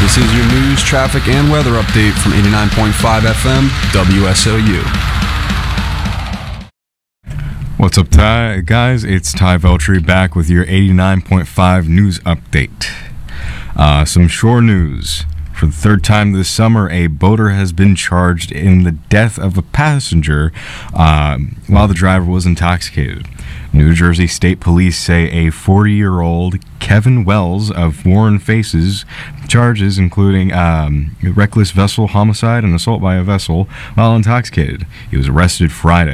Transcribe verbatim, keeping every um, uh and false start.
This is your news, traffic, and weather update from eighty-nine point five F M W S O U. What's up, Ty? Guys? It's Ty Veltri back with your eighty-nine point five news update. Uh, some shore news. For the third time this summer, a boater has been charged in the death of a passenger uh, while the driver was intoxicated. New Jersey State Police say a forty-year-old Kevin Wells of Warren faces charges including um, reckless vessel homicide and assault by a vessel while intoxicated. He was arrested Friday.